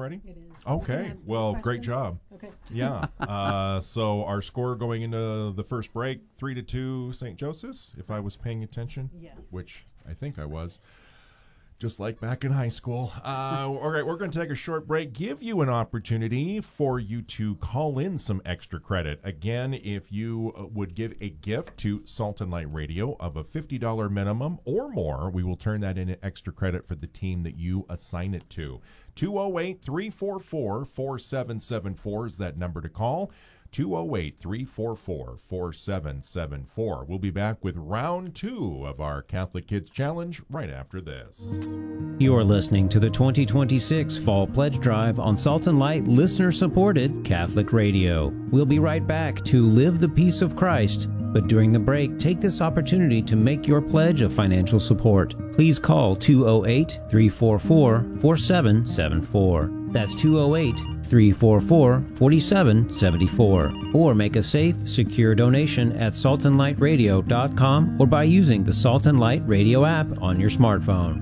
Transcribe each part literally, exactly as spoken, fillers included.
ready? It is. Okay. Well, great job. Okay. Yeah. Uh, so our score going into the first break, three to two, Saint Joseph's. If I was paying attention, Yes. which I think I was. Just like back in high school. Uh, all right, we're going to take a short break, give you an opportunity for you to call in some extra credit. Again, if you uh, would give a gift to Salt and Light Radio of a fifty dollars minimum or more, we will turn that into extra credit for the team that you assign it to. two oh eight, three four four, four seven seven four is that number to call. two oh eight, three four four, four seven seven four. We'll be back with round two of our Catholic Kids Challenge right after this. You're listening to the twenty twenty-six Fall Pledge Drive on Salt and Light listener-supported Catholic Radio. We'll be right back to live the peace of Christ, but during the break, take this opportunity to make your pledge of financial support. Please call two oh eight, three four four, four seven seven four. That's two oh eight, three four four, four seven seven four. Or make a safe, secure donation at salt and light radio dot com or by using the Salt and Light Radio app on your smartphone.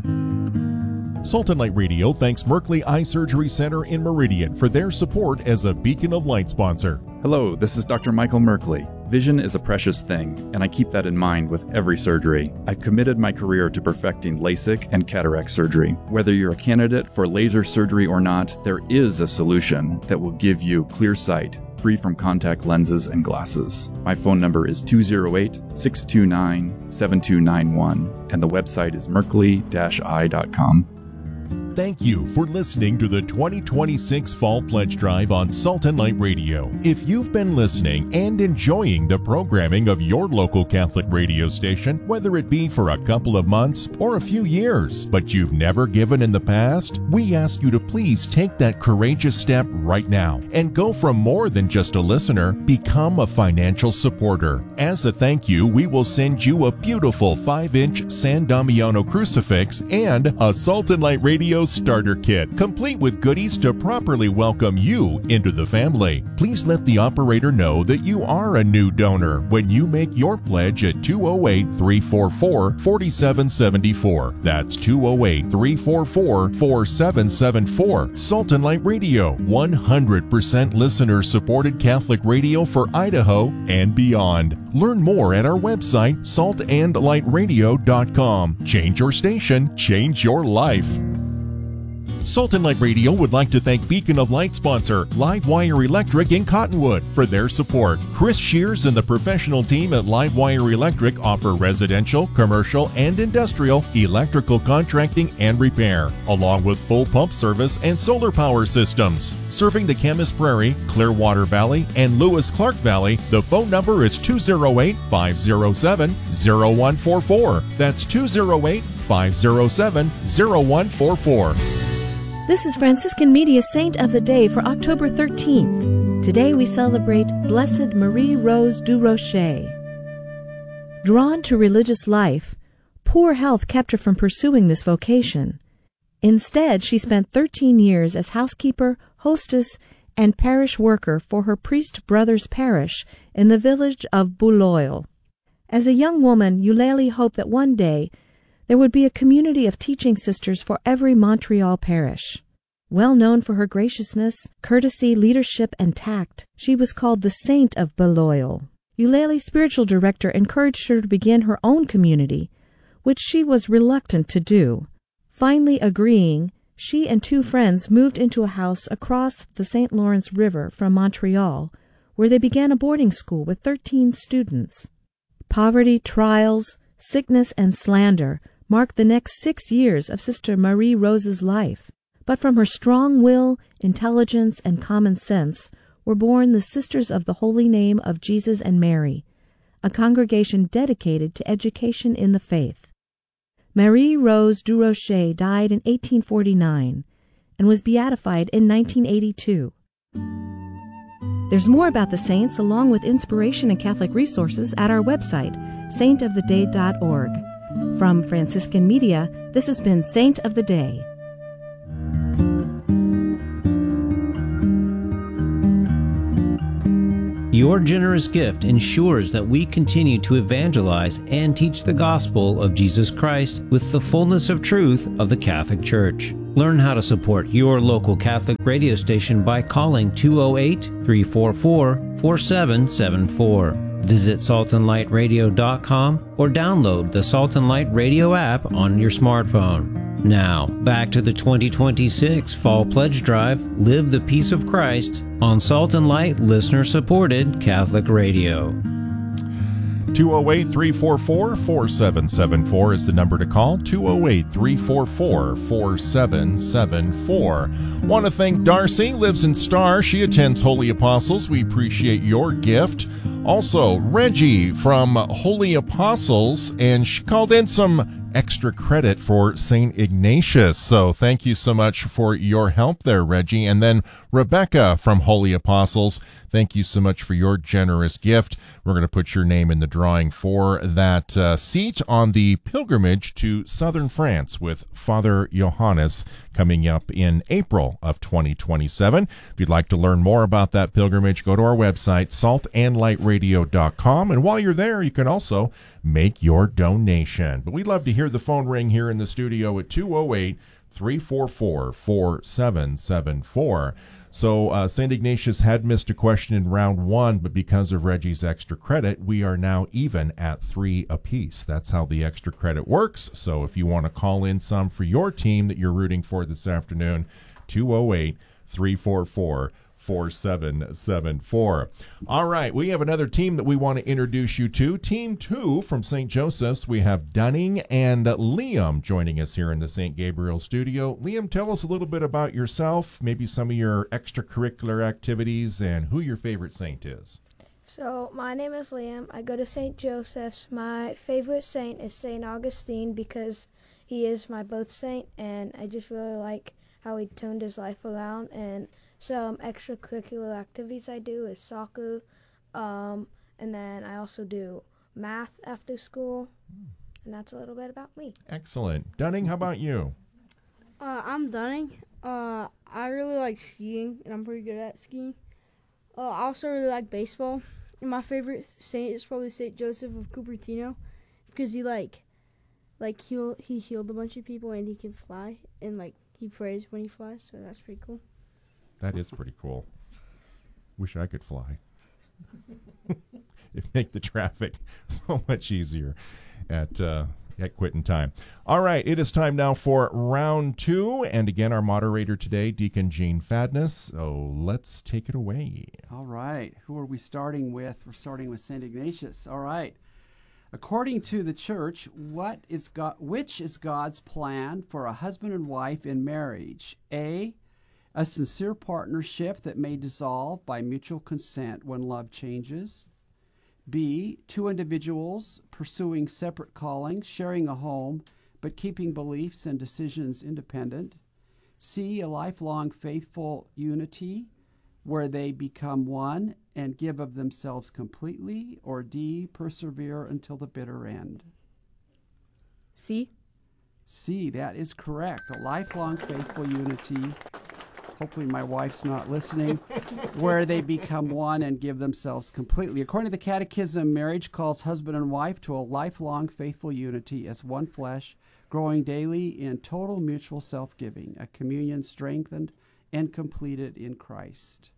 Salt and Light Radio thanks Merkley Eye Surgery Center in Meridian for their support as a Beacon of Light sponsor. Hello, this is Doctor Michael Merkley. Vision is a precious thing, and I keep that in mind with every surgery. I've committed my career to perfecting LASIK and cataract surgery. Whether you're a candidate for laser surgery or not, there is a solution that will give you clear sight, free from contact lenses and glasses. My phone number is two oh eight, six two nine, seven two nine one, and the website is merkley dash eye dot com. Thank you for listening to the twenty twenty-six Fall Pledge Drive on Salt and Light Radio. If you've been listening and enjoying the programming of your local Catholic radio station, whether it be for a couple of months or a few years, but you've never given in the past, we ask you to please take that courageous step right now and go from more than just a listener, become a financial supporter. As a thank you, we will send you a beautiful five inch San Damiano crucifix and a Salt and Light Radio starter kit, complete with goodies to properly welcome you into the family. Please let the operator know that you are a new donor when you make your pledge at two oh eight, three four four, four seven seven four. That's two oh eight, three four four, four seven seven four. Salt and Light Radio, one hundred percent listener-supported Catholic radio for Idaho and beyond. Learn more at our website, salt and light radio dot com. Change your station, change your life. Salt and Light Radio would like to thank Beacon of Light sponsor Livewire Electric in Cottonwood for their support. Chris Shears and the professional team at Livewire Electric offer residential, commercial, and industrial electrical contracting and repair, along with full pump service and solar power systems. Serving the Camas Prairie, Clearwater Valley, and Lewis Clark Valley, the phone number is two oh eight, five oh seven, oh one four four. That's two oh eight, five oh seven, oh one four four. This is Franciscan Media Saint of the Day for October thirteenth. Today we celebrate Blessed Marie Rose du Rocher. Drawn to religious life, poor health kept her from pursuing this vocation. Instead, she spent thirteen years as housekeeper, hostess, and parish worker for her priest brother's parish in the village of Bouloil. As a young woman, Eulalie hoped that one day there would be a community of teaching sisters for every Montreal parish. Well known for her graciousness, courtesy, leadership, and tact, she was called the Saint of Beloeil. Eulalie's spiritual director encouraged her to begin her own community, which she was reluctant to do. Finally agreeing, she and two friends moved into a house across the Saint Lawrence River from Montreal, where they began a boarding school with thirteen students. Poverty, trials, sickness, and slander marked the next six years of Sister Marie Rose's life. But from her strong will, intelligence, and common sense were born the Sisters of the Holy Name of Jesus and Mary, a congregation dedicated to education in the faith. Marie Rose du Rocher died in eighteen forty-nine and was beatified in nineteen eighty-two. There's more about the saints along with inspiration and Catholic resources at our website, saint of the day dot org. From Franciscan Media, this has been Saint of the Day. Your generous gift ensures that we continue to evangelize and teach the gospel of Jesus Christ with the fullness of truth of the Catholic Church. Learn how to support your local Catholic radio station by calling two oh eight, three four four, four seven seven four. Visit salt and light radio dot com or download the Salt and Light Radio app on your smartphone. Now, back to the twenty twenty-six Fall Pledge Drive, Live the Peace of Christ, on Salt and Light listener-supported Catholic Radio. two oh eight, three four four, four seven seven four is the number to call. two oh eight, three four four, four seven seven four. Want to thank Darcy, lives in Star. She attends Holy Apostles. We appreciate your gift. Also, Reggie from Holy Apostles, and she called in some extra credit for Saint Ignatius. So thank you so much for your help there, Reggie. And then Rebecca from Holy Apostles, thank you so much for your generous gift. We're going to put your name in the drawing for that uh, seat on the pilgrimage to southern France with Father Johannes coming up in April of twenty twenty-seven. If you'd like to learn more about that pilgrimage, go to our website, salt and light radio dot com. And while you're there, you can also make your donation. But we'd love to hear the phone ring here in the studio at two oh eight, three four four, four seven seven four. So uh, Saint Ignatius had missed a question in round one, but because of Reggie's extra credit, we are now even at three apiece. That's how the extra credit works. So if you want to call in some for your team that you're rooting for this afternoon, two oh eight, three four four, four seven seven four. All right, we have another team that we want to introduce you to. Team two from Saint Joseph's. We have Dunning and Liam joining us here in the Saint Gabriel studio. Liam, tell us a little bit about yourself, maybe some of your extracurricular activities, and who your favorite saint is. So, my name is Liam. I go to Saint Joseph's. My favorite saint is Saint Augustine because he is my birth saint, and I just really like how he turned his life around. And some extracurricular activities I do is soccer, um, and then I also do math after school, and that's a little bit about me. Excellent. Dunning, how about you? Uh, I'm Dunning. Uh, I really like skiing, and I'm pretty good at skiing. Uh, I also really like baseball, and my favorite saint is probably Saint Joseph of Cupertino, because he like, like heal he healed a bunch of people, and he can fly, and like he prays when he flies, so that's pretty cool. That is pretty cool. Wish I could fly. It'd make the traffic so much easier at uh, at quitting time. All right, it is time now for round two. And again, our moderator today, Deacon Gene Fadness. So let's take it away. All right. Who are we starting with? We're starting with Saint Ignatius. All right. According to the Church, what is God, which is God's plan for a husband and wife in marriage? A, a sincere partnership that may dissolve by mutual consent when love changes. B, two individuals pursuing separate callings, sharing a home, but keeping beliefs and decisions independent. C, a lifelong faithful unity where they become one and give of themselves completely. Or D, persevere until the bitter end. C. C, that is correct. A lifelong faithful unity. Hopefully my wife's not listening, where they become one and give themselves completely. According to the Catechism, marriage calls husband and wife to a lifelong faithful unity as one flesh, growing daily in total mutual self-giving, a communion strengthened and completed in Christ.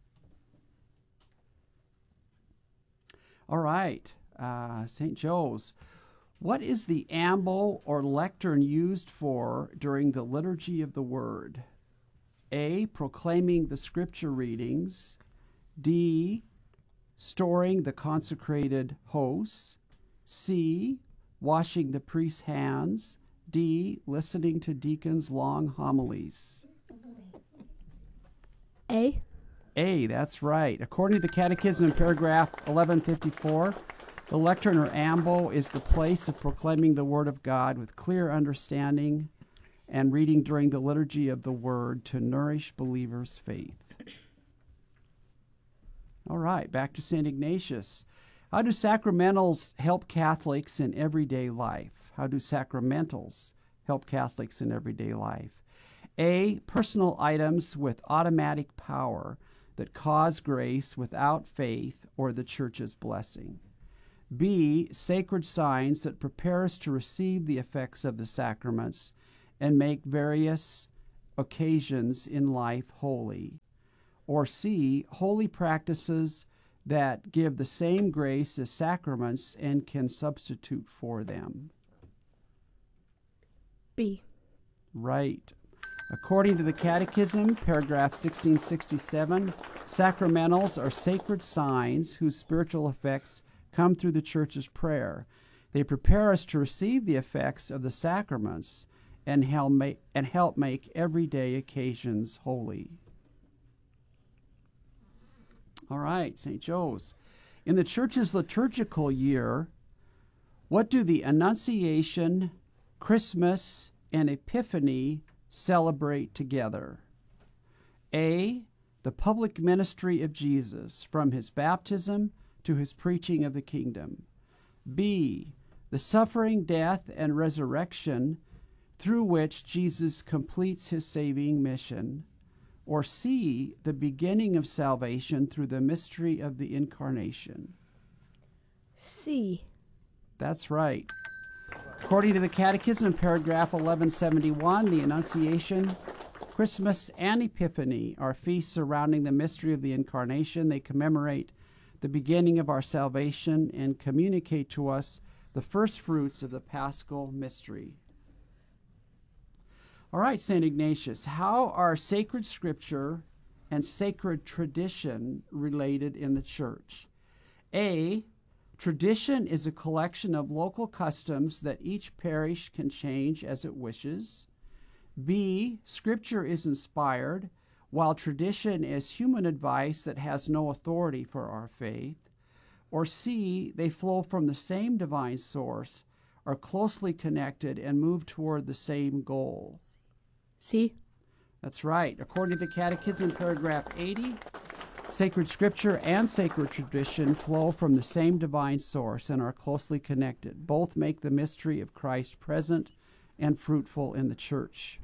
All right, uh, Saint Joe's. What is the amble or lectern used for during the Liturgy of the Word? A, proclaiming the scripture readings. D, storing the consecrated hosts. C, washing the priest's hands. D, listening to deacons' long homilies. A. A, that's right. According to the Catechism in paragraph eleven fifty-four, the lectern or amble is the place of proclaiming the Word of God with clear understanding and reading during the liturgy of the Word to nourish believers' faith. All right, back to Saint Ignatius. How do sacramentals help Catholics in everyday life? How do sacramentals help Catholics in everyday life? A, personal items with automatic power that cause grace without faith or the Church's blessing. B, sacred signs that prepare us to receive the effects of the sacraments and make various occasions in life holy. Or C, holy practices that give the same grace as sacraments and can substitute for them. B. Right. According to the Catechism, paragraph sixteen sixty-seven, sacramentals are sacred signs whose spiritual effects come through the Church's prayer. They prepare us to receive the effects of the sacraments and help make, and help make everyday occasions holy. All right, Saint Joe's. In the Church's liturgical year, what do the Annunciation, Christmas, and Epiphany celebrate together? A, the public ministry of Jesus, from his baptism to his preaching of the kingdom. B, the suffering, death, and resurrection through which Jesus completes his saving mission. Or C, the beginning of salvation through the mystery of the Incarnation. C. That's right. According to the Catechism, paragraph eleven seventy-one, the Annunciation, Christmas, and Epiphany are feasts surrounding the mystery of the Incarnation. They commemorate the beginning of our salvation and communicate to us the first fruits of the Paschal mystery. All right, Saint Ignatius, how are sacred scripture and sacred tradition related in the Church? A, tradition is a collection of local customs that each parish can change as it wishes. B, scripture is inspired, while tradition is human advice that has no authority for our faith. Or C, they flow from the same divine source, are closely connected, and move toward the same goal. C. That's right. According to the Catechism, paragraph eighty, sacred scripture and sacred tradition flow from the same divine source and are closely connected. Both make the mystery of Christ present and fruitful in the Church.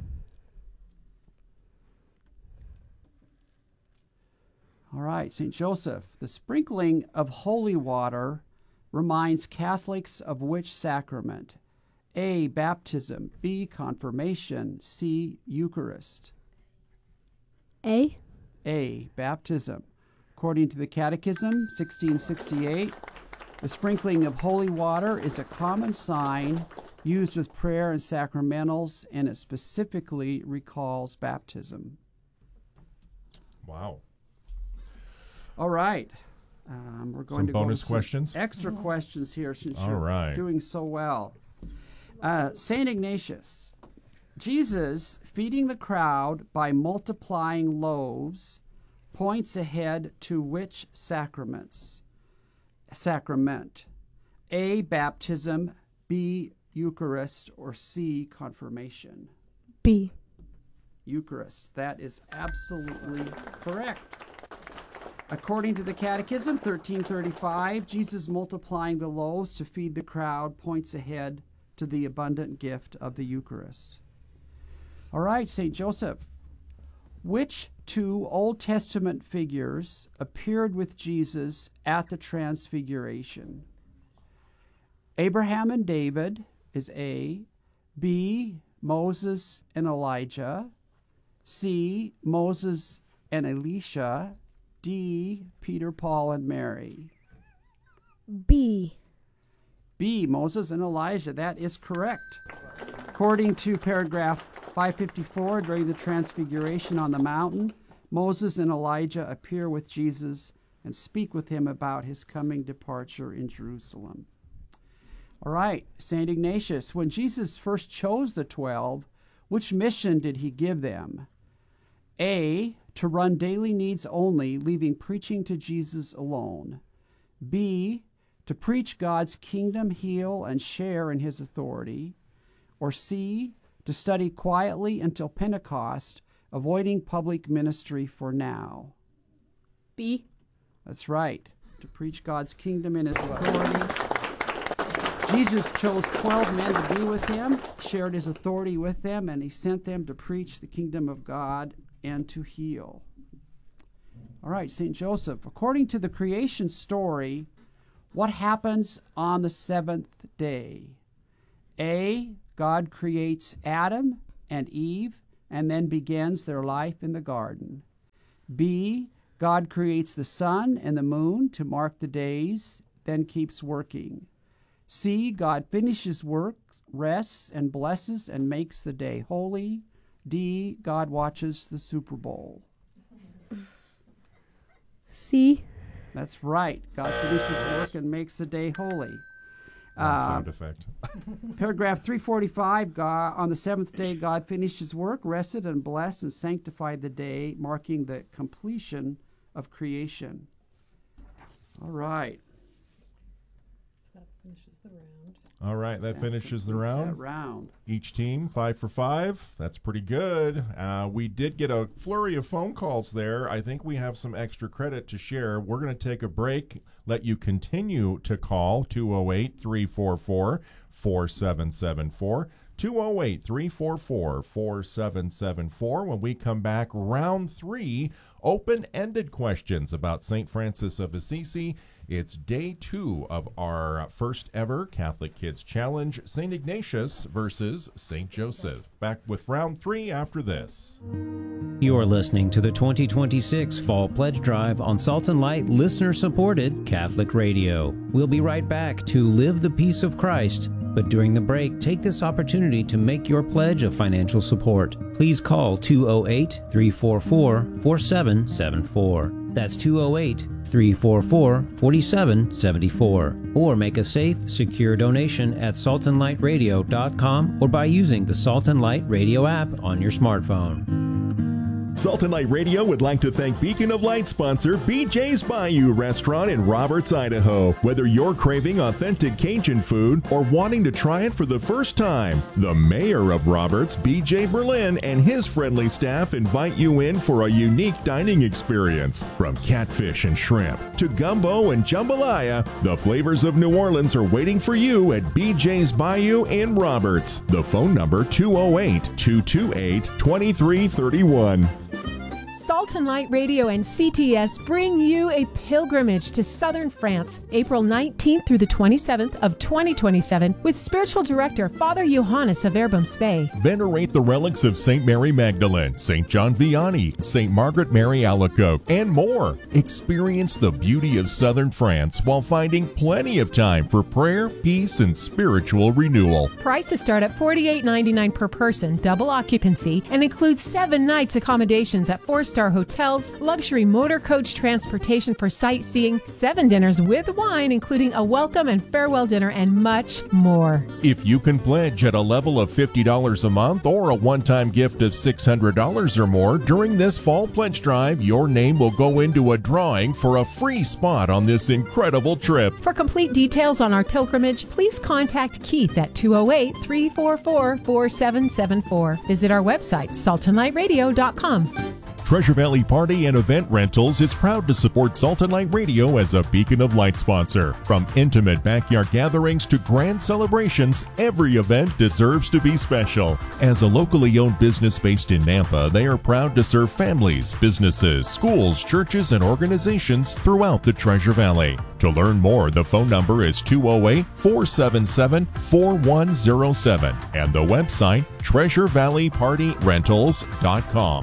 All right, Saint Joseph, the sprinkling of holy water reminds Catholics of which sacrament? A, baptism. B, confirmation. C, Eucharist. A. A, baptism. According to the Catechism, sixteen sixty-eight, the sprinkling of holy water is a common sign used with prayer and sacramentals, and it specifically recalls baptism. Wow. All right. Um, we're going Some to bonus go some questions? extra questions here since All you're right. doing so well. Uh, Saint Ignatius, Jesus feeding the crowd by multiplying loaves points ahead to which sacraments? Sacrament. A, baptism. B, Eucharist. Or C, confirmation. B. Eucharist. That is absolutely correct. According to the Catechism, thirteen thirty-five, Jesus multiplying the loaves to feed the crowd points ahead to the abundant gift of the Eucharist. All right, Saint Joseph, which two Old Testament figures appeared with Jesus at the Transfiguration? Abraham and David is A. B, Moses and Elijah. C, Moses and Elisha. D, Peter, Paul, and Mary. B. B, Moses and Elijah. That is correct. According to paragraph five fifty-four, during the Transfiguration on the mountain, Moses and Elijah appear with Jesus and speak with him about his coming departure in Jerusalem. All right, Saint Ignatius, when Jesus first chose the twelve, which mission did he give them? A, to run daily needs only, leaving preaching to Jesus alone. B, to preach God's kingdom, heal, and share in his authority. Or C, to study quietly until Pentecost, avoiding public ministry for now. B. That's right, to preach God's kingdom and his authority. Jesus chose twelve men to be with him, shared his authority with them, and he sent them to preach the kingdom of God and to heal. All right, Saint Joseph, according to the creation story, what happens on the seventh day? A, God creates Adam and Eve and then begins their life in the garden. B, God creates the sun and the moon to mark the days, then keeps working. C, God finishes work, rests, and blesses and makes the day holy. D, God watches the Super Bowl. C. That's right. God finishes work and makes the day holy. Uh, sound Uh, effect. paragraph three forty-five, God, on the seventh day God finished his work, rested and blessed and sanctified the day, marking the completion of creation. All right. So that finishes the round. All right, that That finishes the completes that round. round. Each team, five for five. That's pretty good. Uh, we did get a flurry of phone calls there. I think we have some extra credit to share. We're going to take a break, let you continue to call two oh eight, three four four, four seven seven four. two oh eight, three four four, four seven seven four. When we come back, round three, open-ended questions about Saint Francis of Assisi. It's day two of our first ever Catholic Kids Challenge, Saint Ignatius versus Saint Joseph. Back with round three after this. You're listening to the twenty twenty-six Fall Pledge Drive on Salt and Light listener-supported Catholic Radio. We'll be right back to Live the Peace of Christ, but during the break, take this opportunity to make your pledge of financial support. Please call two oh eight, three four four, four seven seven four. That's two oh eight, three four four, four seven seven four. Or make a safe, secure donation at salt and light radio dot com or by using the Salt and Light Radio app on your smartphone. Salt and Light Radio would like to thank Beacon of Light sponsor B J's Bayou Restaurant in Roberts, Idaho. Whether you're craving authentic Cajun food or wanting to try it for the first time, the mayor of Roberts, B J Berlin, and his friendly staff invite you in for a unique dining experience. From catfish and shrimp to gumbo and jambalaya, the flavors of New Orleans are waiting for you at B J's Bayou in Roberts. The phone number two oh eight, two two eight, two three three one. Salt and Light Radio and C T S bring you a pilgrimage to southern France, April nineteenth through the twenty-seventh of twenty twenty-seven, with spiritual director Father Johannes of Verbum Spey. Venerate the relics of Saint Mary Magdalene, Saint John Vianney, Saint Margaret Mary Alacoque, and more. Experience the beauty of southern France while finding plenty of time for prayer, peace, and spiritual renewal. Prices start at forty-eight ninety-nine per person, double occupancy, and includes seven nights accommodations at four-star hotels, luxury motor coach transportation for sightseeing, seven dinners with wine, including a welcome and farewell dinner, and much more. If you can pledge at a level of fifty dollars a month or a one-time gift of six hundred dollars or more during this fall pledge drive, your name will go into a drawing for a free spot on this incredible trip. For complete details on our pilgrimage, please contact Keith at two oh eight, three four four, four seven seven four. Visit our website, salt and light radio dot com. Treasure Valley Party and Event Rentals is proud to support Salt and Light Radio as a Beacon of Light sponsor. From intimate backyard gatherings to grand celebrations, every event deserves to be special. As a locally owned business based in Nampa, they are proud to serve families, businesses, schools, churches, and organizations throughout the Treasure Valley. To learn more, the phone number is two oh eight, four seven seven, four one oh seven and the website treasure valley party rentals dot com.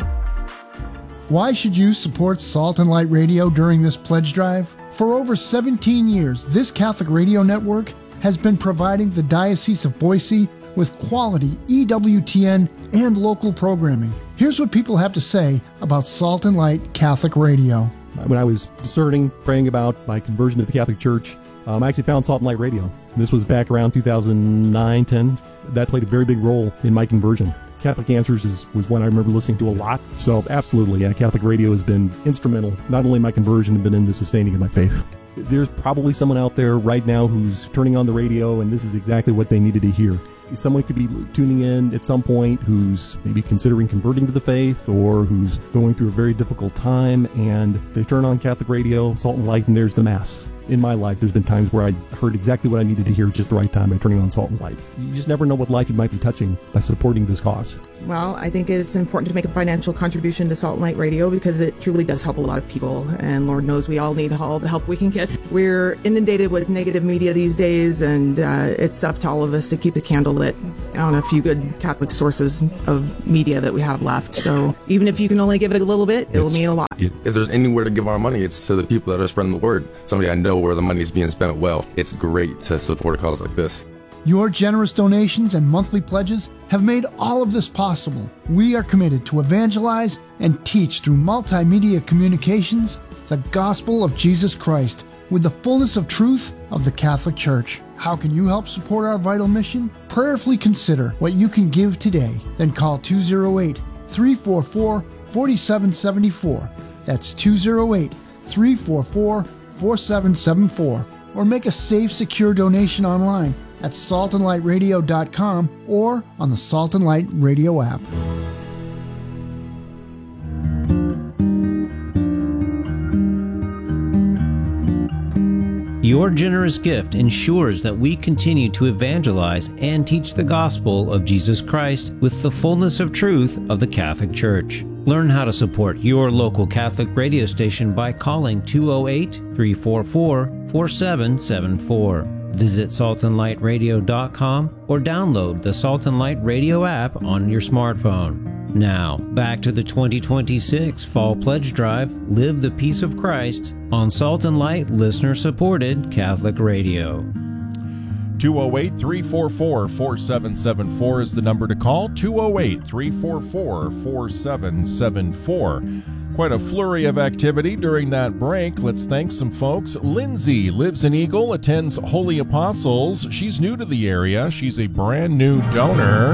Why should you support Salt and Light Radio during this pledge drive? For over seventeen years, this Catholic radio network has been providing the Diocese of Boise with quality E W T N and local programming. Here's what people have to say about Salt and Light Catholic Radio. When I was discerning, praying about my conversion to the Catholic Church, um, I actually found Salt and Light Radio. This was back around two thousand nine, ten. That played a very big role in my conversion. Catholic Answers is, was one I remember listening to a lot. So absolutely, yeah, Catholic radio has been instrumental, not only in my conversion, but in the sustaining of my faith. There's probably someone out there right now who's turning on the radio, and this is exactly what they needed to hear. Someone could be tuning in at some point who's maybe considering converting to the faith, or who's going through a very difficult time, and they turn on Catholic radio, Salt and Light, and there's the Mass. in my life, there's been times where I heard exactly what I needed to hear at just the right time by turning on Salt and Light. You just never know what life you might be touching by supporting this cause. Well, I think it's important to make a financial contribution to Salt and Light Radio because it truly does help a lot of people, and Lord knows we all need all the help we can get. We're inundated with negative media these days, and uh, it's up to all of us to keep the candle lit on a few good Catholic sources of media that we have left. So even if you can only give it a little bit, it will mean a lot. If there's anywhere to give our money, it's to the people that are spreading the word. Somebody I know where the money is being spent well. It's great to support a cause like this. Your generous donations and monthly pledges have made all of this possible. We are committed to evangelize and teach through multimedia communications the gospel of Jesus Christ with the fullness of truth of the Catholic Church. How can you help support our vital mission? Prayerfully consider what you can give today. Then call two oh eight, three four four, four seven seven four. That's two oh eight, three four four, four seven seven four. Or make a safe, secure donation online at salt and light radio dot com or on the Salt and Light Radio app. Your generous gift ensures that we continue to evangelize and teach the gospel of Jesus Christ with the fullness of truth of the Catholic Church. Learn how to support your local Catholic radio station by calling two oh eight, three four four, four seven seven four. Visit salt and light radio dot com or download the Salt and Light Radio app on your smartphone. Now, back to the twenty twenty-six Fall Pledge Drive, Live the Peace of Christ, on Salt and Light listener-supported Catholic Radio. two oh eight, three four four, four seven seven four is the number to call. two oh eight, three four four, four seven seven four. Quite a flurry of activity during that break. Let's thank some folks. Lindsay lives in Eagle, attends Holy Apostles. She's new to the area. She's a brand new donor.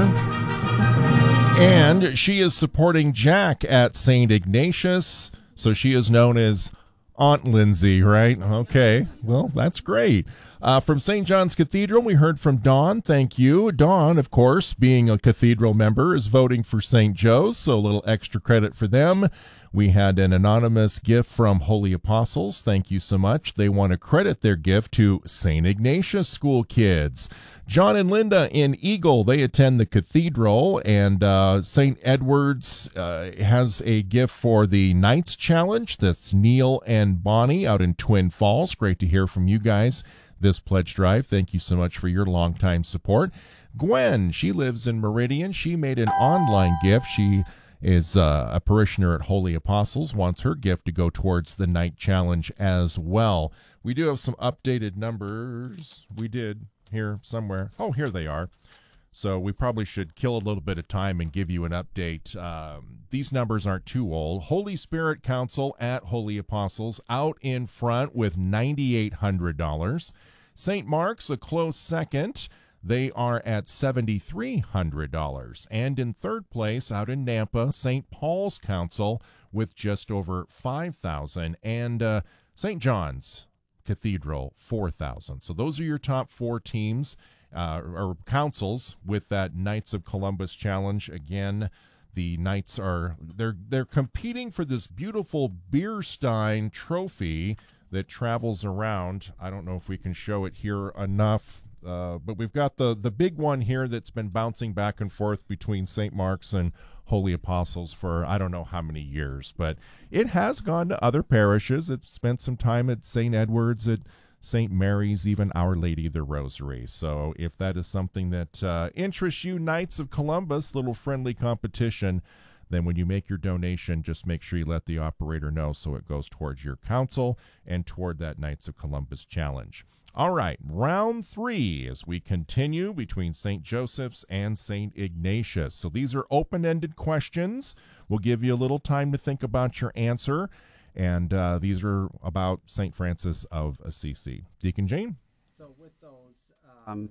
And she is supporting Jack at Saint Ignatius. So she is known as Aunt Lindsay, right? Okay, well, that's great. Uh, from Saint John's Cathedral, we heard from Dawn. Thank you. Dawn, of course, being a cathedral member, is voting for Saint Joe's, so a little extra credit for them. We had an anonymous gift from Holy Apostles. Thank you so much. They want to credit their gift to Saint Ignatius school kids. John and Linda in Eagle, they attend the cathedral, and uh, Saint Edward's uh, has a gift for the Knights Challenge. That's Neil and Bonnie out in Twin Falls. Great to hear from you guys this pledge drive. Thank you so much for your longtime support. Gwen, she lives in Meridian. She made an online gift. She is uh, a parishioner at Holy Apostles, wants her gift to go towards the night challenge as well. We do have some updated numbers. We did here somewhere. Oh, here they are. So we probably should kill a little bit of time and give you an update. Um, these numbers aren't too old. Holy Spirit Council at Holy Apostles out in front with nine thousand eight hundred dollars. Saint Mark's a close second. They are at seven thousand three hundred dollars. And in third place, out in Nampa, Saint Paul's Council with just over five thousand dollars. And uh, Saint John's Cathedral, four thousand dollars. So those are your top four teams uh, or councils with that Knights of Columbus Challenge. Again, the Knights are they're they're competing for this beautiful Bierstein trophy that travels around. I don't know if we can show it here enough. Uh, but we've got the, the big one here that's been bouncing back and forth between Saint Mark's and Holy Apostles for I don't know how many years. But it has gone to other parishes. It's spent some time at Saint Edward's, at Saint Mary's, even Our Lady of the Rosary. So if that is something that uh, interests you, Knights of Columbus, little friendly competition, then when you make your donation, just make sure you let the operator know so it goes towards your council and toward that Knights of Columbus challenge. All right, round three as we continue between Saint Joseph's and Saint Ignatius. So these are open-ended questions. We'll give you a little time to think about your answer. And uh, these are about Saint Francis of Assisi. Deacon Jane? So with those um,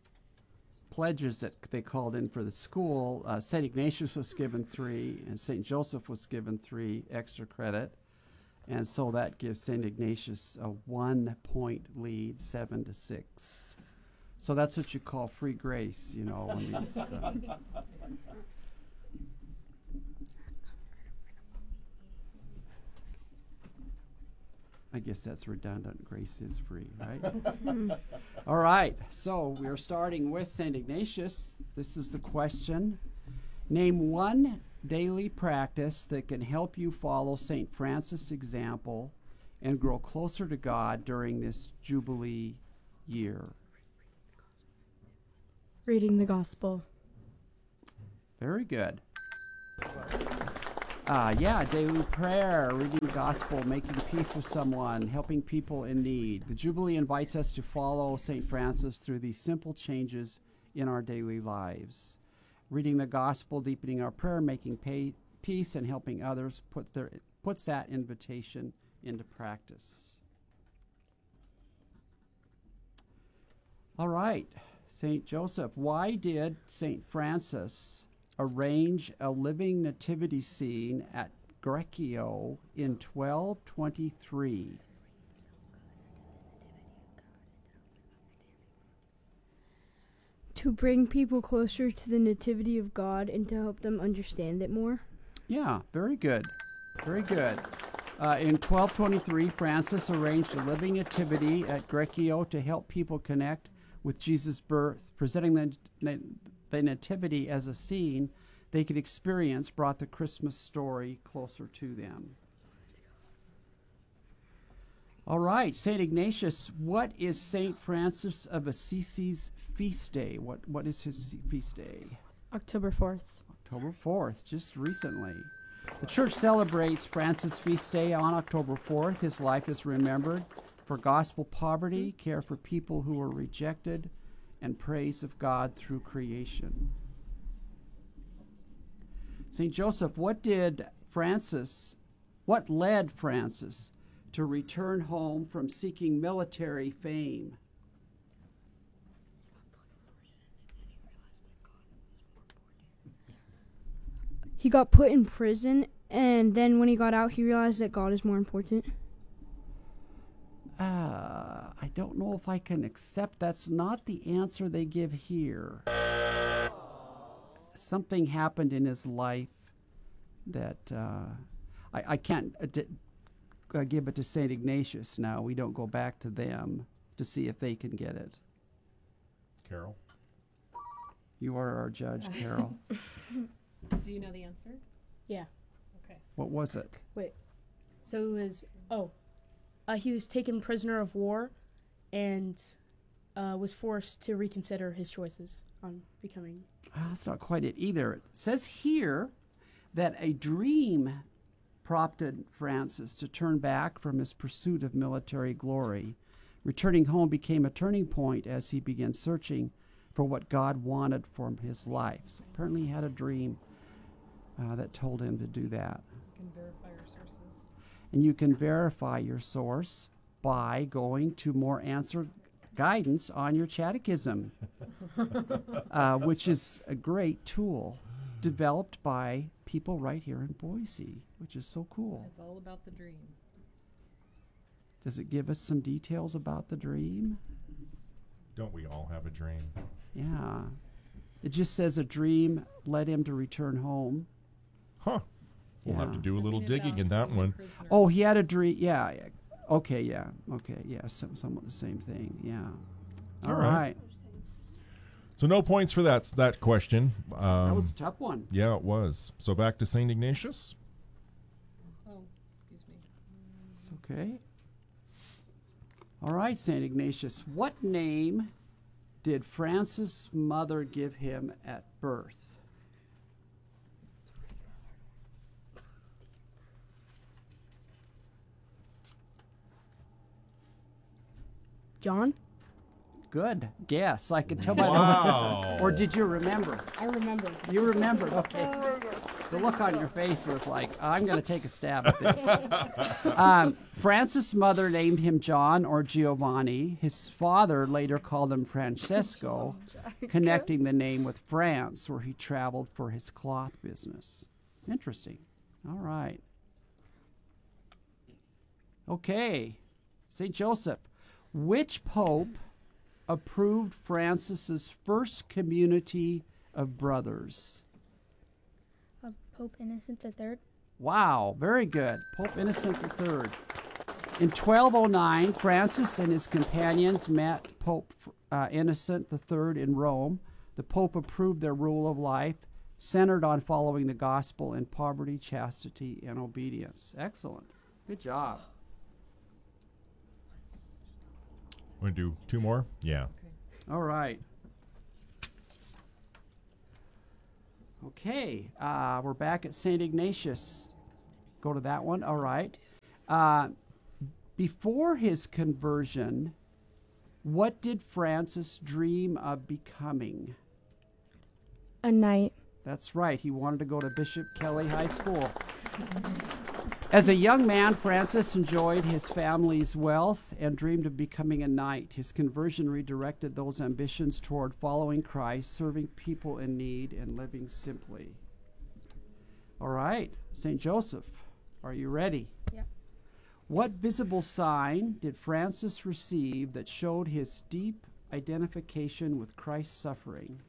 pledges that they called in for the school, uh, Saint Ignatius was given three, and Saint Joseph was given three extra credit. And so that gives Saint Ignatius a one-point lead, seven to six. So that's what you call free grace, you know. When these, uh, I guess that's redundant. Grace is free, right? All right. So we are starting with Saint Ignatius. This is the question. Name one daily practice that can help you follow Saint Francis' example and grow closer to God during this Jubilee year. Reading the Gospel. Very good. Uh, yeah, daily prayer, reading the Gospel, making peace with someone, helping people in need. The Jubilee invites us to follow Saint Francis through these simple changes in our daily lives. Reading the Gospel, deepening our prayer, making pay, peace, and helping others put their, puts that invitation into practice. All right, Saint Joseph, why did Saint Francis arrange a living nativity scene at Greccio in twelve twenty-three? To bring people closer to the nativity of God and to help them understand it more. Yeah, very good. Very good. Uh, in twelve twenty-three, Francis arranged a living nativity at Greccio to help people connect with Jesus' birth. Presenting the, the nativity as a scene they could experience brought the Christmas story closer to them. All right, Saint Ignatius, what is Saint Francis of Assisi's feast day? What What is his feast day? October fourth. October fourth, just recently. The church celebrates Francis' feast day on October fourth. His life is remembered for gospel poverty, care for people who were rejected, and praise of God through creation. Saint Joseph, what did Francis, what led Francis to return home from seeking military fame? He got put in prison, and then when he got out, he realized that God is more important. Uh, I don't know if I can accept that's not the answer they give here. Something happened in his life that uh, I, I can't uh, d- uh, give it to Saint Ignatius now. We don't go back to them to see if they can get it. Carol? You are our judge, Carol. Do you know the answer? Yeah. Okay. What was it? Wait. So it was, oh, uh, he was taken prisoner of war and uh, was forced to reconsider his choices on becoming. Ah, that's not quite it either. It says here that a dream prompted Francis to turn back from his pursuit of military glory. Returning home became a turning point as he began searching for what God wanted from his life. So apparently he had a dream uh, that told him to do that. You can verify your sources. And you can verify your source by going to More Answer Guidance on your catechism, uh, which is a great tool developed by people right here in Boise, which is so cool. It's all about the dream. Does it give us some details about the dream? Don't we all have a dream? Yeah. It just says a dream led him to return home. Huh. We'll Yeah. have to do a little digging in that one. Oh, he had a dream. Yeah. yeah. Okay, yeah. Okay, yeah. Some, somewhat the same thing. Yeah. All, All right. right. So no points for that that question. Um, That was a tough one. Yeah, it was. So back to Saint Ignatius. Oh, excuse me. It's okay. All right, Saint Ignatius. What name did Francis' mother give him at birth? John? Good guess. I could tell by Wow. the look. Or did you remember? I remember. You remembered. Okay. The look on your face was like, I'm going to take a stab at this. um, Francis' mother named him John or Giovanni. His father later called him Francesco, connecting the name with France, where he traveled for his cloth business. Interesting. All right. Okay. Saint Joseph. Which pope approved Francis's first community of brothers? Uh, Pope Innocent the Third. Wow, very good. Pope Innocent the Third. In twelve oh nine, Francis and his companions met Pope uh, Innocent the Third in Rome. The Pope approved their rule of life, centered on following the gospel in poverty, chastity, and obedience. Excellent. Good job. Want to do two more? Yeah. All right. Okay, uh, we're back at Saint Ignatius. Go to that one. All right. Uh, before his conversion, what did Francis dream of becoming? A knight. That's right. He wanted to go to Bishop Kelly High School. As a young man, Francis enjoyed his family's wealth and dreamed of becoming a knight. His conversion redirected those ambitions toward following Christ, serving people in need, and living simply. All right, Saint Joseph, are you ready? Yeah. What visible sign did Francis receive that showed his deep identification with Christ's suffering?